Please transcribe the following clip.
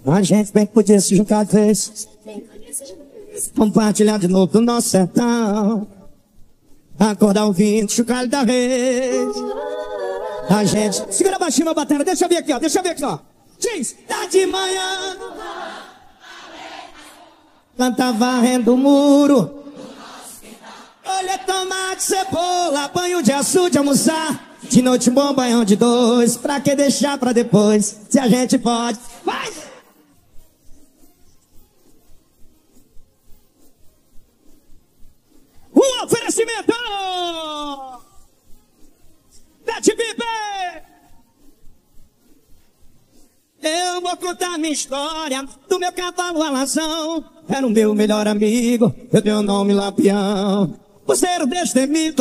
A gente bem podia se juntar de vez, compartilhar de novo do nosso sertão, acordar ouvindo chocalho da vez. A gente... Segura baixinho, meu batera, deixa eu ver aqui, ó, deixa eu ver aqui, ó. Diz, tá de manhã, planta varrendo o muro, olha tomate, cebola, banho de açude, almoçar. De noite um bom banhão de dois, pra que deixar pra depois, se a gente pode. Vai! Um oferecimento da TVB. Eu vou contar minha história do meu cavalo alazão. Era o meu melhor amigo, eu dei o nome Lampião. Por ser o destemido